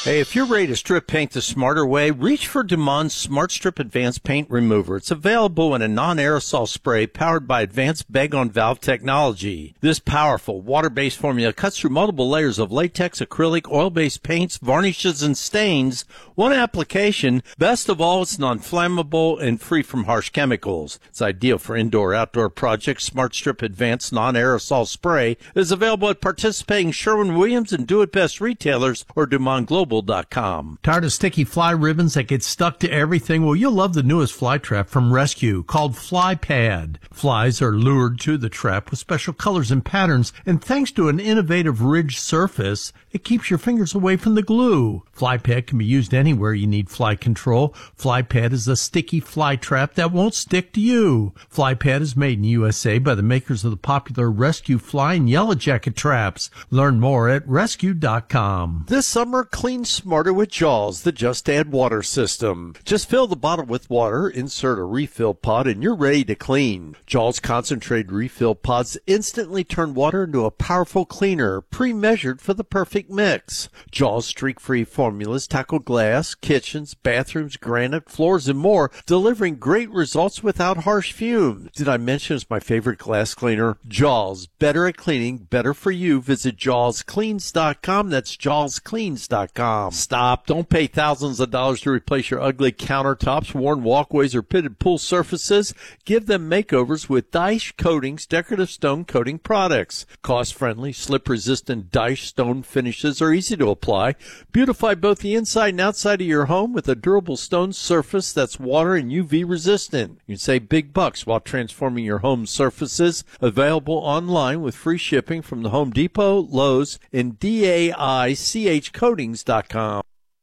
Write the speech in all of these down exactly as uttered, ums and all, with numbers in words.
Hey, if you're ready to strip paint the smarter way, reach for Dumon's Smart Strip Advanced Paint Remover. It's available in a non-aerosol spray powered by advanced bag-on-valve technology. This powerful water-based formula cuts through multiple layers of latex, acrylic, oil-based paints, varnishes, and stains. One application. Best of all, it's non-flammable and free from harsh chemicals. It's ideal for indoor-outdoor projects. Smart Strip Advanced Non-Aerosol Spray is available at participating Sherwin-Williams and Do It Best retailers or Dumont Global dot com. Tired of sticky fly ribbons that get stuck to everything? Well, you'll love the newest fly trap from Rescue called Fly Pad. Flies are lured to the trap with special colors and patterns, and thanks to an innovative ridged surface, it keeps your fingers away from the glue. Fly Pad can be used anywhere you need fly control. Fly Pad is a sticky fly trap that won't stick to you. Fly Pad is made in U S A by the makers of the popular Rescue Fly and Yellow Jacket traps. Learn more at rescue dot com. This summer, clean smarter with Jaws, the Just Add Water system. Just fill the bottle with water, insert a refill pod, and you're ready to clean. Jaws concentrated refill pods instantly turn water into a powerful cleaner, pre-measured for the perfect mix. Jaws streak-free formulas tackle glass, kitchens, bathrooms, granite, floors, and more, delivering great results without harsh fumes. Did I mention it's my favorite glass cleaner? Jaws, better at cleaning, better for you. Visit jaws cleans dot com. That's jaws cleans dot com. Stop. Don't pay thousands of dollars to replace your ugly countertops, worn walkways, or pitted pool surfaces. Give them makeovers with Dyche Coatings decorative stone coating products. Cost-friendly, slip-resistant Dyche stone finishes are easy to apply. Beautify both the inside and outside of your home with a durable stone surface that's water and U V resistant. You can save big bucks while transforming your home surfaces. Available online with free shipping from the Home Depot, Lowe's, and D A I C H coatings dot com.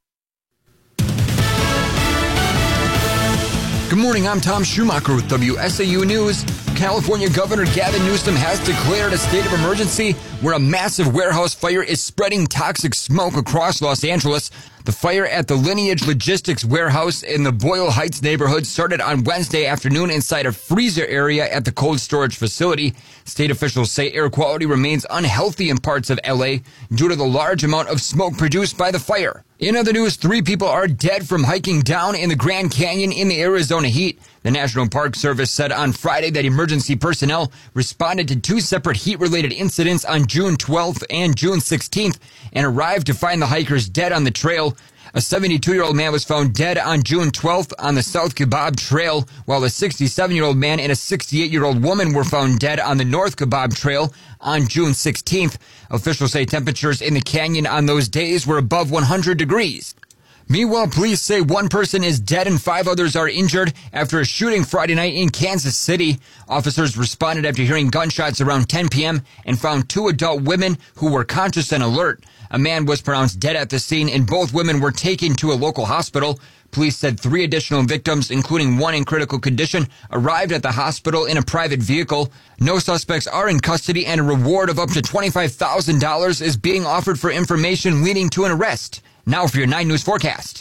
Good morning, I'm Tom Schumacher with W S A U News. California Governor Gavin Newsom has declared a state of emergency where a massive warehouse fire is spreading toxic smoke across Los Angeles. The fire at the Lineage Logistics warehouse in the Boyle Heights neighborhood started on Wednesday afternoon inside a freezer area at the cold storage facility. State officials say air quality remains unhealthy in parts of L A due to the large amount of smoke produced by the fire. In other news, three people are dead from hiking down in the Grand Canyon in the Arizona heat. The National Park Service said on Friday that emergency personnel responded to two separate heat-related incidents on June twelfth and June sixteenth and arrived to find the hikers dead on the trail. A seventy-two-year-old man was found dead on June twelfth on the South Kebab Trail, while a sixty-seven-year-old man and a sixty-eight-year-old woman were found dead on the North Kebab Trail on June sixteenth. Officials say temperatures in the canyon on those days were above one hundred degrees. Meanwhile, police say one person is dead and five others are injured after a shooting Friday night in Kansas City. Officers responded after hearing gunshots around ten p.m. and found two adult women who were conscious and alert. A man was pronounced dead at the scene and both women were taken to a local hospital. Police said three additional victims, including one in critical condition, arrived at the hospital in a private vehicle. No suspects are in custody and a reward of up to twenty-five thousand dollars is being offered for information leading to an arrest. Now for your nine News forecast.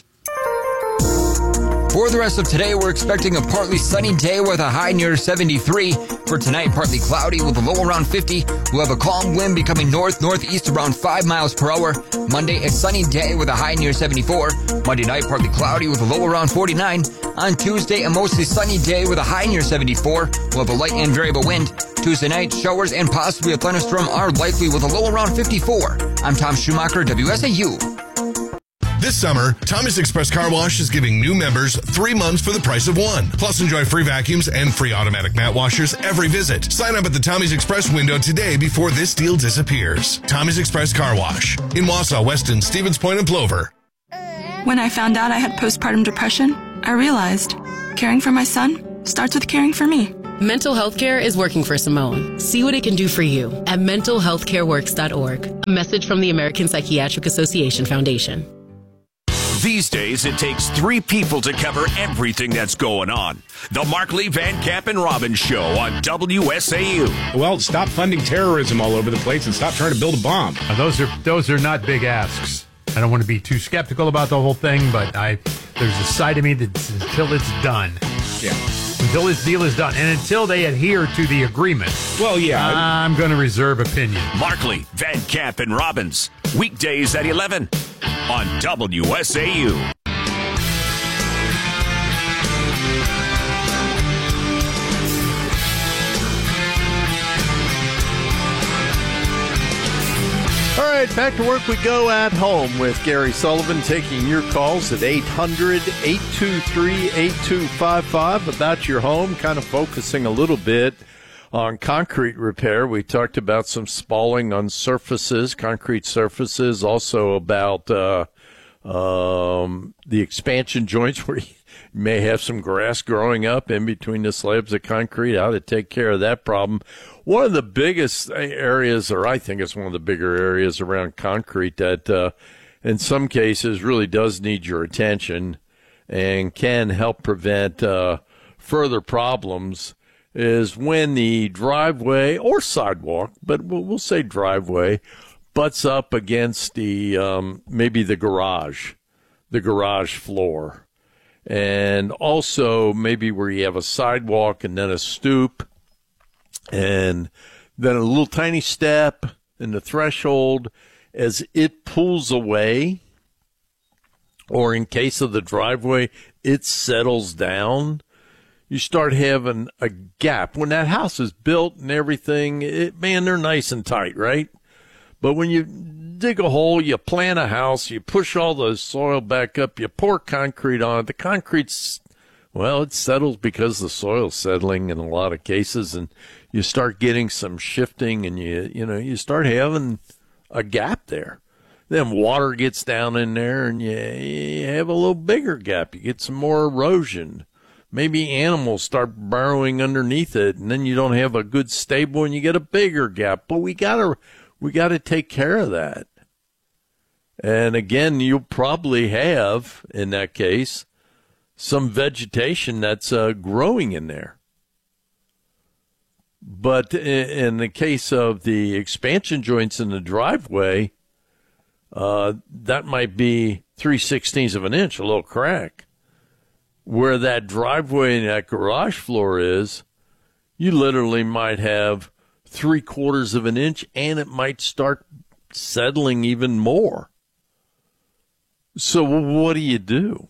For the rest of today, we're expecting a partly sunny day with a high near seventy-three. For tonight, partly cloudy with a low around fifty. We'll have a calm wind becoming north-northeast around five miles per hour. Monday, a sunny day with a high near seventy-four. Monday night, partly cloudy with a low around forty-nine. On Tuesday, a mostly sunny day with a high near seventy-four. We'll have a light and variable wind. Tuesday night, showers and possibly a thunderstorm are likely with a low around fifty-four. I'm Tom Schumacher, W S A U. This summer, Tommy's Express Car Wash is giving new members three months for the price of one. Plus, enjoy free vacuums and free automatic mat washers every visit. Sign up at the Tommy's Express window today before this deal disappears. Tommy's Express Car Wash in Wausau, Weston, Stevens Point, and Plover. When I found out I had postpartum depression, I realized caring for my son starts with caring for me. Mental health care is working for Simone. See what it can do for you at mental health care works dot org. A message from the American Psychiatric Association Foundation. These days, it takes three people to cover everything that's going on. The Markley, Van Camp, and Robbins Show on W S A U. Well, stop funding terrorism all over the place and stop trying to build a bomb. Uh, those are those are not big asks. I don't want to be too skeptical about the whole thing, but I there's a side of me that's until it's done. Yeah. Until this deal is done, and until they adhere to the agreement. Well, yeah. I'm going to reserve opinion. Markley, Van Camp, and Robbins. Weekdays at eleven. on W S A U. All right, back to work we go at home with Gary Sullivan, taking your calls at eight hundred, eight two three, eight two five five about your home, kind of focusing a little bit on concrete repair. We talked about some spalling on surfaces, concrete surfaces, also about uh, um, the expansion joints where you may have some grass growing up in between the slabs of concrete, how to take care of that problem. One of the biggest areas, or I think it's one of the bigger areas around concrete that uh, in some cases really does need your attention and can help prevent uh, further problems, is when the driveway or sidewalk, but we'll, we'll say driveway, butts up against the um, maybe the garage, the garage floor. And also maybe where you have a sidewalk and then a stoop and then a little tiny step in the threshold. As it pulls away, or in case of the driveway, it settles down, you start having a gap. When that house is built and everything, it, man, they're nice and tight, right? But when you dig a hole, you plant a house, you push all the soil back up, you pour concrete on it. The concrete's, well, it settles because the soil's settling in a lot of cases, and you start getting some shifting, and you you know you start having a gap there. Then water gets down in there, and you, you have a little bigger gap. You get some more erosion. Maybe animals start burrowing underneath it, and then you don't have a good stable, and you get a bigger gap. But we gotta we gotta take care of that. And again, you'll probably have, in that case, some vegetation that's uh, growing in there. But in the case of the expansion joints in the driveway, uh, that might be three sixteenths of an inch, a little crack. Where that driveway and that garage floor is, you literally might have three quarters of an inch, and it might start settling even more. So what do you do?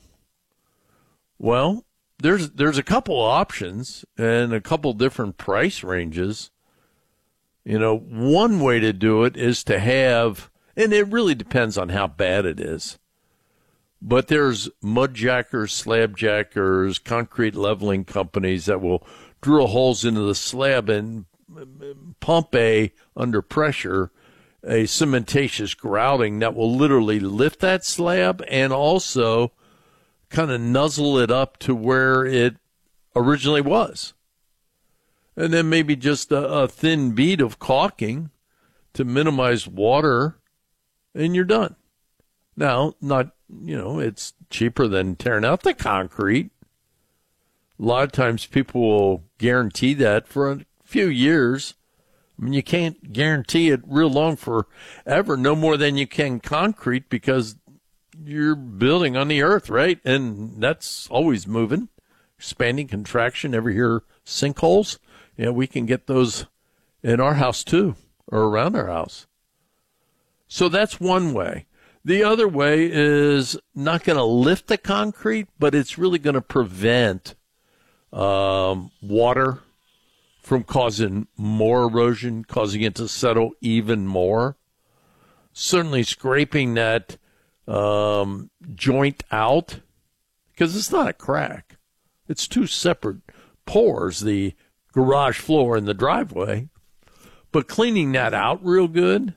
Well, there's there's a couple options and a couple different price ranges. You know, one way to do it is to have, and it really depends on how bad it is, but there's mud jackers, slab jackers, concrete leveling companies that will drill holes into the slab and pump a, under pressure, a cementatious grouting that will literally lift that slab and also kind of nuzzle it up to where it originally was. And then maybe just a, a thin bead of caulking to minimize water, and you're done. Now, not, you know, it's cheaper than tearing out the concrete. A lot of times people will guarantee that for a few years. I mean, you can't guarantee it real long forever, no more than you can concrete, because you're building on the earth, right? And that's always moving, expanding, contraction. Ever hear sinkholes? Yeah, we can get those in our house too, or around our house. So that's one way. The other way is not going to lift the concrete, but it's really going to prevent um, water from causing more erosion, causing it to settle even more. Certainly scraping that um, joint out, because it's not a crack. It's two separate pores, the garage floor and the driveway. But cleaning that out real good,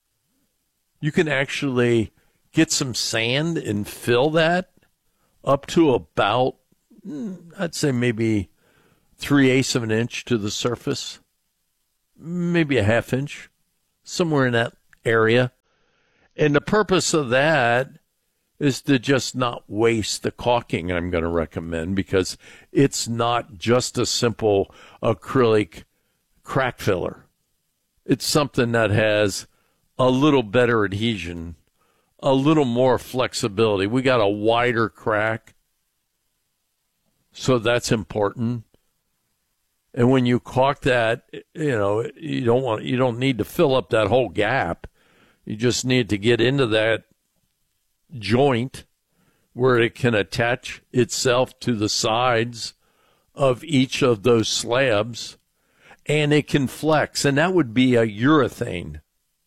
you can actually get some sand and fill that up to about, I'd say maybe three-eighths of an inch to the surface, maybe a half inch, somewhere in that area. And the purpose of that is to just not waste the caulking I'm going to recommend, because it's not just a simple acrylic crack filler. It's something that has a little better adhesion, a little more flexibility. We got a wider crack, so that's important. And when you caulk that, you know, you don't want, you don't need to fill up that whole gap. You just need to get into that joint where it can attach itself to the sides of each of those slabs, and it can flex, and that would be a urethane.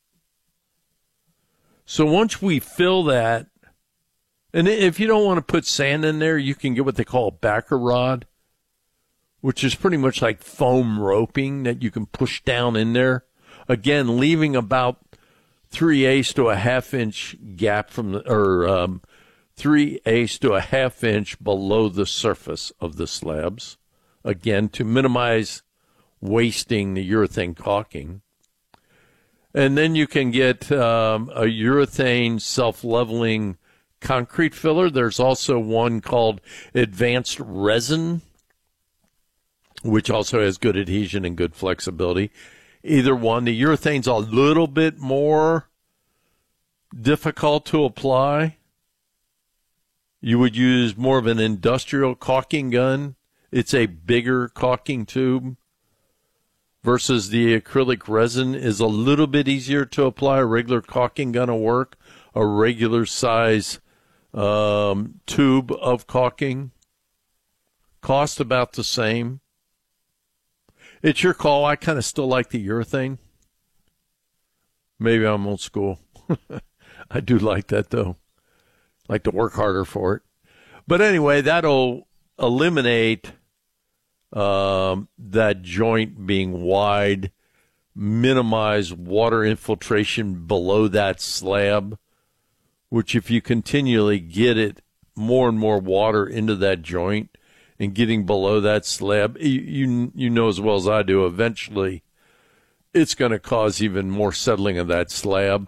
So once we fill that, and if you don't want to put sand in there, you can get what they call a backer rod, which is pretty much like foam roping that you can push down in there. Again, leaving about three eighths to a half inch gap from the, or um, three eighths to a half inch below the surface of the slabs. Again, to minimize wasting the urethane caulking. And then you can get um, a urethane self-leveling concrete filler. There's also one called Advanced Resin, which also has good adhesion and good flexibility. Either one. The urethane's a little bit more difficult to apply. You would use more of an industrial caulking gun. It's a bigger caulking tube versus the acrylic resin is a little bit easier to apply. A regular caulking gun will work. A regular size um, tube of caulking cost about the same. It's your call. I kind of still like the urethane. Maybe I'm old school. I do like that, though. Like to work harder for it. But anyway, that'll eliminate um, that joint being wide, minimize water infiltration below that slab, which if you continually get it more and more water into that joint and getting below that slab, you you, you know as well as I do, eventually it's going to cause even more settling of that slab.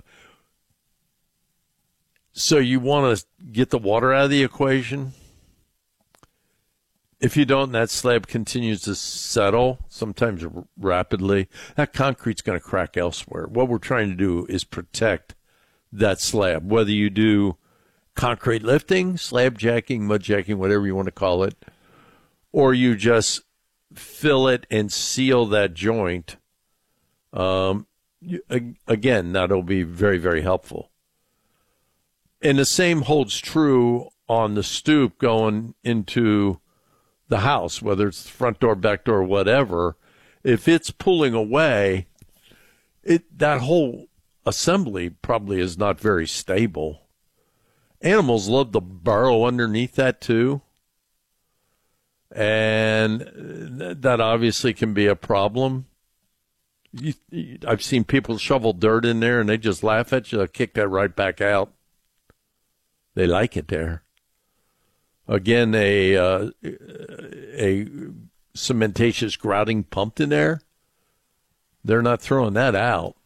So you want to get the water out of the equation. If you don't, and that slab continues to settle, sometimes r- rapidly, that concrete's going to crack elsewhere. What we're trying to do is protect that slab, whether you do concrete lifting, slab jacking, mud jacking, whatever you want to call it, or you just fill it and seal that joint. Um, you, again, that'll be very, very helpful. And the same holds true on the stoop going into the house, whether it's the front door, back door, whatever. If it's pulling away, it that whole assembly probably is not very stable. Animals love to burrow underneath that too. And that obviously can be a problem. You, I've seen people shovel dirt in there and they just laugh at you. They'll kick that right back out. They like it there. Again, a uh, a cementatious grouting pumped in there. They're not throwing that out.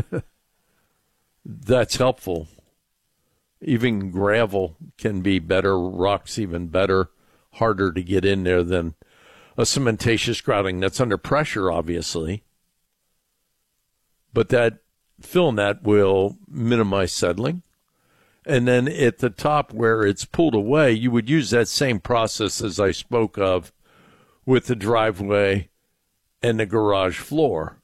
That's helpful. Even gravel can be better. Rock's even better. Harder to get in there than a cementatious grouting that's under pressure, obviously. But that filling that will minimize settling. And then at the top where it's pulled away, you would use that same process as I spoke of with the driveway and the garage floor.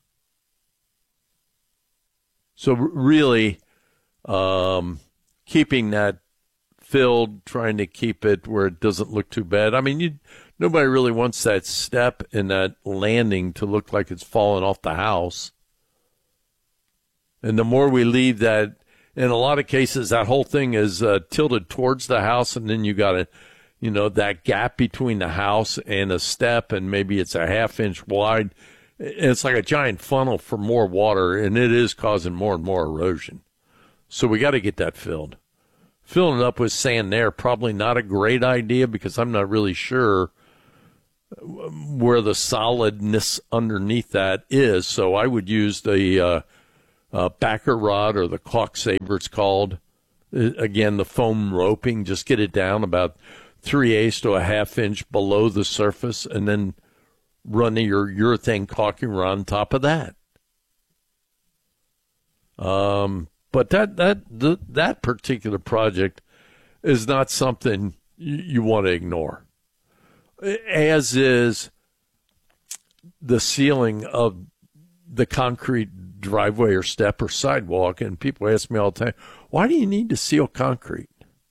So really um, keeping that filled, trying to keep it where it doesn't look too bad. I mean, you, nobody really wants that step and that landing to look like it's falling off the house. And the more we leave that, in a lot of cases, that whole thing is uh, tilted towards the house, and then you got a, you know, that gap between the house and a step, and maybe it's a half inch wide. It's like a giant funnel for more water, and it is causing more and more erosion. So we got to get that filled. Filling it up with sand there, probably not a great idea because I'm not really sure where the solidness underneath that is. So I would use the uh, uh, backer rod or the caulk saver, it's called. Again, the foam roping, just get it down about three eighths to a half inch below the surface, and then run your urethane caulking rod on top of that. Um, but that that the, that particular project is not something you, you want to ignore, as is the sealing of the concrete driveway or step or sidewalk. And people ask me all the time, why do you need to seal concrete?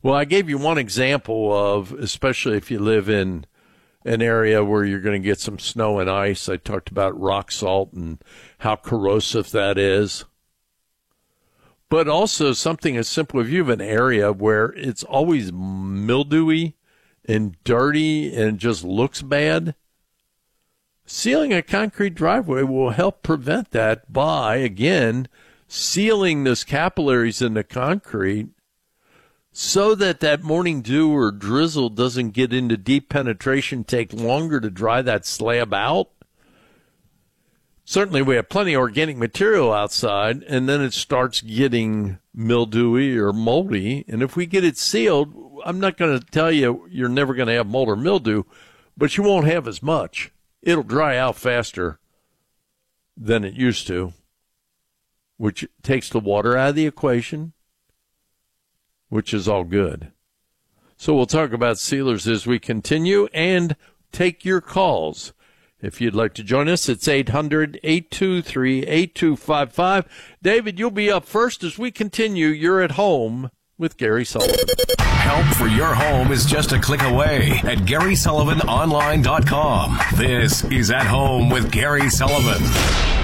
Well, I gave you one example of, especially if you live in an area where you're going to get some snow and ice. I talked about rock salt and how corrosive that is. But also something as simple, if you have an area where it's always mildewy and dirty and just looks bad, sealing a concrete driveway will help prevent that by, again, sealing those capillaries in the concrete so that that morning dew or drizzle doesn't get into deep penetration, take longer to dry that slab out. Certainly we have plenty of organic material outside, and then it starts getting mildewy or moldy. And if we get it sealed, I'm not going to tell you you're never going to have mold or mildew, but you won't have as much. It'll dry out faster than it used to, which takes the water out of the equation, which is all good. So we'll talk about sealers as we continue and take your calls. If you'd like to join us, it's eight hundred, eight two three, eight two five five. David, you'll be up first as we continue. You're at home with Gary Sullivan. Help for your home is just a click away at Gary Sullivan Online dot com. This is At Home with Gary Sullivan.